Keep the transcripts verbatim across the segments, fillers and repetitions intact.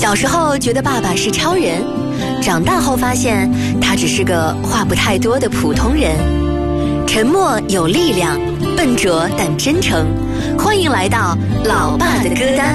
小时候觉得爸爸是超人，长大后发现他只是个话不太多的普通人。沉默有力量，笨拙但真诚。欢迎来到老爸的歌单。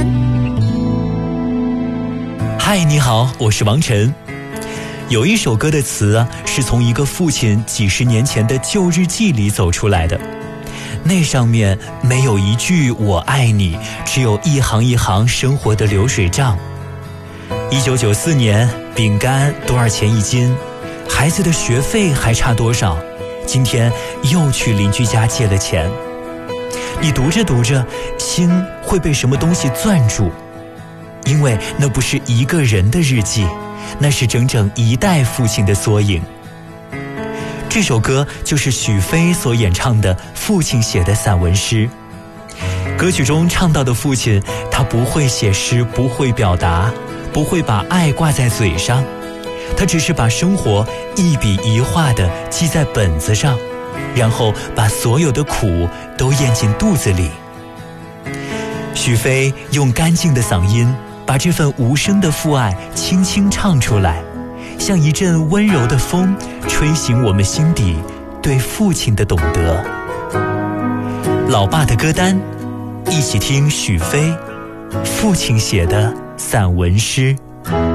嗨，你好，我是王晨。有一首歌的词啊，是从一个父亲几十年前的旧日记里走出来的。那上面没有一句我爱你，只有一行一行生活的流水账。一九九四年，饼干多少钱一斤？孩子的学费还差多少？今天又去邻居家借了钱。你读着读着，心会被什么东西攥住，因为那不是一个人的日记，那是整整一代父亲的缩影。这首歌就是许飞所演唱的父亲写的散文诗。歌曲中唱到的父亲，他不会写诗，不会表达，不会把爱挂在嘴上，他只是把生活一笔一画地记在本子上，然后把所有的苦都咽进肚子里。许飞用干净的嗓音把这份无声的父爱轻轻唱出来，像一阵温柔的风，吹醒我们心底对父亲的懂得。老爸的歌单，一起听许飞父亲写的散文诗。